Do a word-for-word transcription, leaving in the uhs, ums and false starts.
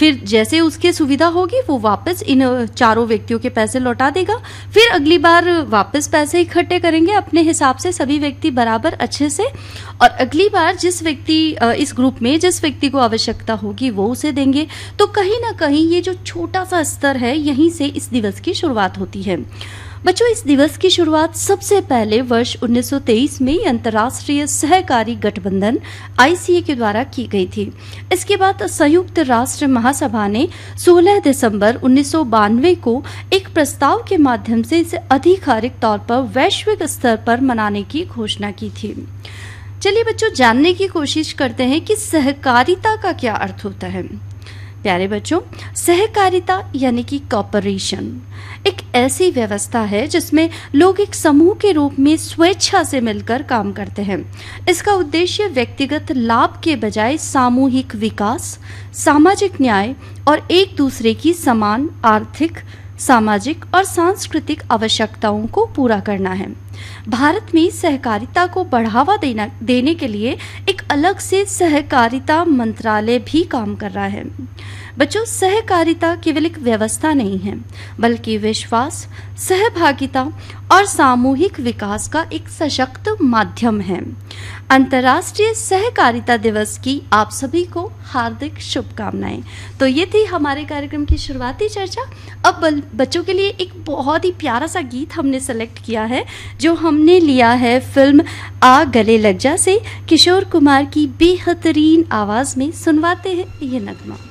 फिर जैसे उसकी सुविधा होगी वो वापस इन चारों व्यक्तियों के पैसे लौटा देगा। फिर अगली बार वापस पैसे इकट्ठे करेंगे अपने हिसाब से सभी व्यक्ति बराबर अच्छे से, और अगली बार जिस व्यक्ति इस ग्रुप में जिस व्यक्ति को आवश्यकता होगी वो उसे देंगे। तो कहीं ना कहीं ये जो छोटा सा स्तर है, यहीं से इस दिवस की शुरुआत होती है। बच्चों, इस दिवस की शुरुआत सबसे पहले वर्ष उन्नीस सौ तेईस में अंतर्राष्ट्रीय सहकारी गठबंधन आई सी ए के द्वारा की गई थी। इसके बाद संयुक्त राष्ट्र महासभा ने सोलह दिसंबर उन्नीस सौ बानवे को एक प्रस्ताव के माध्यम से इसे आधिकारिक तौर पर वैश्विक स्तर पर मनाने की घोषणा की थी। चलिए बच्चों, जानने की कोशिश करते हैं कि सहकारिता का क्या अर्थ होता है। प्यारे बच्चों, सहकारिता यानी कि कॉर्पोरेशन एक ऐसी व्यवस्था है जिसमें लोग एक समूह के रूप में स्वेच्छा से मिलकर काम करते हैं। इसका उद्देश्य व्यक्तिगत लाभ के बजाय सामूहिक विकास, सामाजिक न्याय और एक दूसरे की समान आर्थिक, सामाजिक और सांस्कृतिक आवश्यकताओं को पूरा करना है। भारत में सहकारिता को बढ़ावा देना देने के लिए एक अलग से सहकारिता मंत्रालय भी काम कर रहा है। बच्चों, सहकारिता केवल एक व्यवस्था नहीं है, बल्कि विश्वास, सहभागिता और सामूहिक विकास का एक सशक्त माध्यम है। अंतर्राष्ट्रीय सहकारिता दिवस की आप सभी को हार्दिक शुभकामनाएं। तो ये थी हमारे कार्यक्रम की शुरुआती चर्चा। अब बच्चों के लिए एक बहुत ही प्यारा सा गीत हमने सेलेक्ट किया है, जो हमने लिया है फिल्म आ गले लग जा से। किशोर कुमार की बेहतरीन आवाज में सुनवाते हैं ये नगमा।